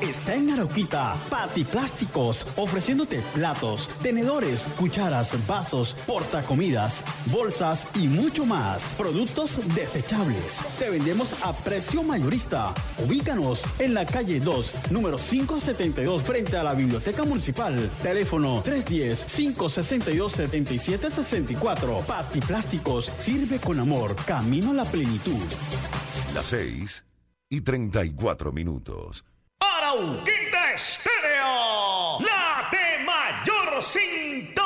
está en Arauquita. Patiplásticos, ofreciéndote platos, tenedores, cucharas, vasos, portacomidas, bolsas y mucho más. Productos desechables. Te vendemos a precio mayorista. Ubícanos en la calle 2, número 572, frente a la Biblioteca Municipal. Teléfono 310-562-7764. Patiplásticos, sirve con amor. Camino a la plenitud. Las 6:34. Arauquita Estéreo, la de mayor sintonía.